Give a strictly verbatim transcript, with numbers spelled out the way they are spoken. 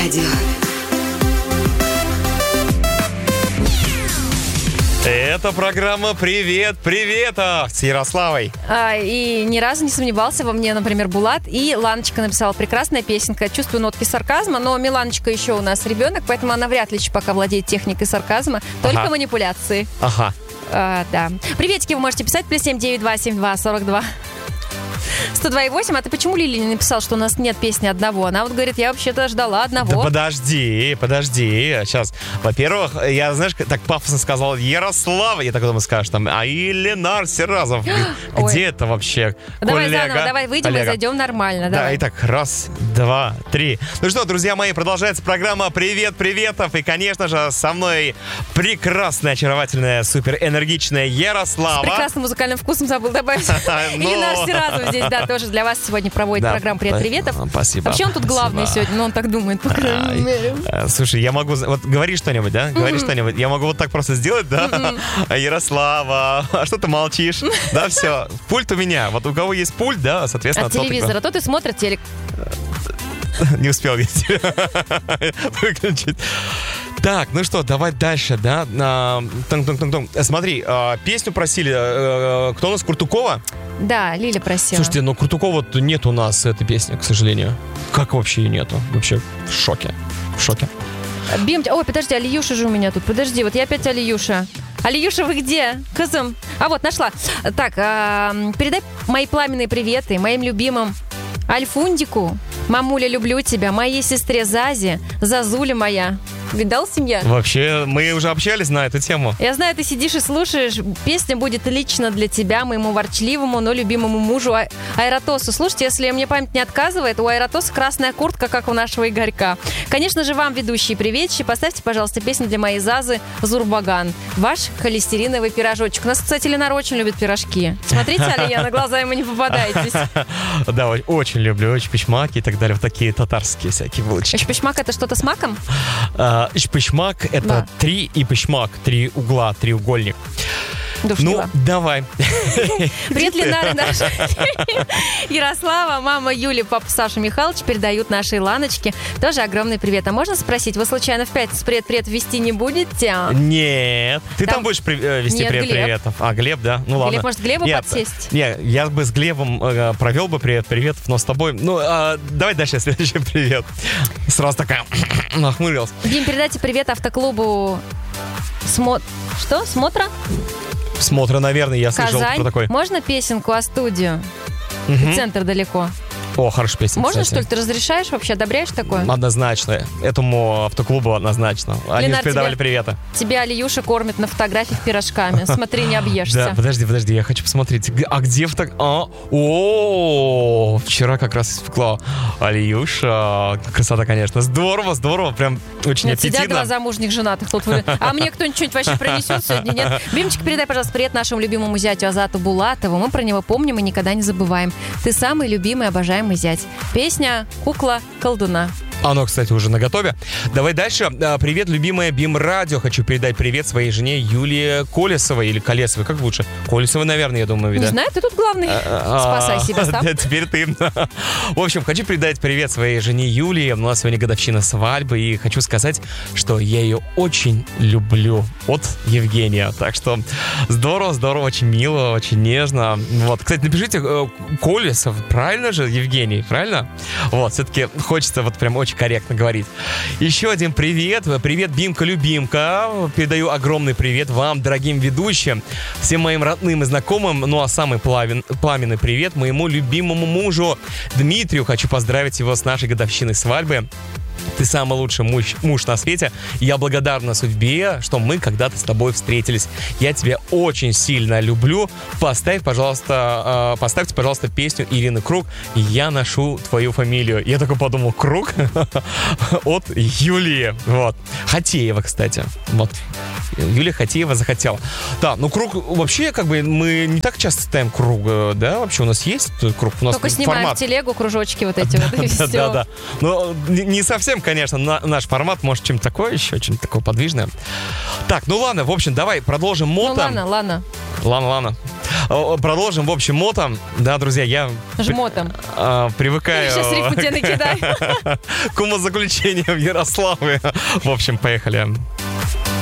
радио. Это программа «Привет, привет» с Ярославой. А, и ни разу не сомневался во мне, например, Булат. И Ланочка написала: прекрасная песенка. Чувствую нотки сарказма, но Миланочка еще у нас ребенок, поэтому она вряд ли еще пока владеет техникой сарказма. Только Ага. манипуляции. Ага. А, да. Приветики вы можете писать. Плюс семь девять два семь два сорок два сто два и восемь. А ты почему Лили не написал, что у нас нет песни одного? Она вот говорит: я вообще-то ждала одного. Да подожди, подожди. Сейчас, во-первых, я, знаешь, так пафосно сказал Ярослава. Я так думаю, скажешь там, а и Ленар Серазов. Ой. Где это вообще? Давай Коллега? заново, давай выйдем Коллега. и зайдем нормально. Да, Давай. итак, раз, два, три. Ну что, друзья мои, продолжается программа «Привет, приветов». И, конечно же, со мной прекрасная, очаровательная, суперэнергичная Ярослава. С прекрасным музыкальным вкусом забыл добавить. И Ну. Ленар Серазов здесь, да, тоже для вас сегодня проводит Да. программу «Привет, приветов». Спасибо. Вообще он тут главный Спасибо. сегодня, но он так думает, по крайней мере. А, Слушай, я могу... Вот говори что-нибудь, да? Говори что-нибудь. Я могу вот так просто сделать, да? А Ярослава, а что ты молчишь? Да, все. Пульт у меня. Вот у кого есть пульт, да, соответственно... От тот и- телевизора. То ты смотрит телек. Не успел я выключить. Так, ну что, давай дальше, да? А, тун-тун-тун-тун. Смотри, а, песню просили. а, Кто у нас? Куртукова? Да, Лиля просила. Слушайте, ну Куртукова-то нет у нас этой песни, к сожалению. Как вообще ее нету? Вообще в шоке. В шоке. Бим... Ой, подожди, Алиюша же у меня тут. Подожди, вот я опять Алиюша. Алиюша, вы где? Кызым. А вот, нашла. Так, а, передай мои пламенные приветы моим любимым Альфундику. Мамуля, люблю тебя. Моей сестре Зазе. Зазуля моя. Видал, семья? Вообще, мы уже общались на эту тему. Я знаю, ты сидишь и слушаешь. Песня будет лично для тебя, моему ворчливому, но любимому мужу а- Айратосу. Слушайте, если мне память не отказывает, у Айратоса красная куртка, как у нашего Игорька. Конечно же, вам, ведущие, приветищи. Поставьте, пожалуйста, песню для моей Зазы «Зурбаган». Ваш холестериновый пирожочек. У нас, кстати, Ленар очень любит пирожки. Смотрите, Алия, на глаза ему не попадайтесь. Да, о- очень люблю, чпичмаки и так далее. Вот такие татарские всякие булочки. Шпишмак — это что-то с маком? А, Шпышмак — это Да. три и пышмак, три угла, треугольник. Душнила. Ну, давай. Привет, Ленар и наша Ярослава, мама Юли, папа Саша Михайлович передают нашей Ланочке тоже огромный привет. А можно спросить, вы случайно в пятницу привет-привет вести не будете? Нет. Ты там, Там- будешь при- э, вести Нет, Глеб. привет-приветов? А, Глеб, да? Ну ладно. Глеб, может, Глебу Нет, подсесть? Не, я бы с Глебом э, провел бы привет-приветов, но с тобой... Ну, а, давай дальше следующий привет. Сразу такая нахмурилась. Дим, передайте привет автоклубу Смо... Что? Смотра? Смотра, наверное, я слышал Казань. про такой. Можно песенку о студию? Мгм. Центр далеко. О, хорошая песня, Можно, кстати. что ли? Ты разрешаешь вообще? Одобряешь такое? Однозначно. Этому автоклубу однозначно. Они Ленар, же передавали тебе- приветы. Тебя Алиюша кормит на фотографиях пирожками. Смотри, не Да, объешься. подожди, подожди, я хочу посмотреть. Г- А где фото... А, о, вчера как раз испекла Алиюша. Красота, конечно. Здорово, здорово. Прям очень Нет, сидят два аппетитно. замужних женатых тут. А мне кто-нибудь что-нибудь вообще принесет сегодня? Нет? Бимчик, передай, пожалуйста, привет нашему любимому зятю Азату Булатову. Мы про него помним и никогда не забываем. Ты самый любимый, обожаемый зять. Песня «Кукла колдуна». Оно, кстати, уже наготове. Давай дальше. А, Привет, любимая Бим Радио. Хочу передать привет своей жене Юлии Колесовой или Колесовой. Как лучше? Колесовой, наверное, я думаю, Не да? знаю, ты тут главный. Спасай себя сам. Да, теперь ты. В общем, хочу передать привет своей жене Юлии. У нас сегодня годовщина свадьбы. И хочу сказать, что я ее очень люблю. От Евгения. Так что здорово, здорово, очень мило, очень нежно. Вот. Кстати, напишите, э, Колесов, правильно же, Евгений? Правильно? Вот, все-таки хочется вот прям очень корректно говорить. Еще один привет. Привет, Бимка-любимка. Передаю огромный привет вам, дорогим ведущим, всем моим родным и знакомым. Ну а самый пламен, пламенный привет моему любимому мужу Дмитрию. Хочу поздравить его с нашей годовщиной свадьбы. Ты самый лучший муж, муж на свете. Я благодарна судьбе, что мы когда-то с тобой встретились. Я тебя очень сильно люблю. Поставь, пожалуйста, э, поставьте, пожалуйста, песню Ирины Круг «Я ношу твою фамилию». Я такой подумал, Круг от Юлии. Вот. Хатеева, кстати. Вот. Юлия Хатеева захотела. Да, ну Круг вообще, как бы, мы не так часто ставим Круг, да? Вообще у нас есть Круг? У нас Только снимаем формат. в телегу кружочки вот эти вот, и Да, все. да, да. Но не не совсем, конечно, на- наш формат, может, чем-то такое еще, чем-то такое подвижное. Так, ну ладно, в общем, давай продолжим Ну мото. ладно, ладно. Ладно, ладно. Продолжим, в общем, мотом. Да, друзья, я... Жмотом. А, привыкаю... Сейчас рифму тебе накидай. К умозаключениям Ярославы. В общем, поехали.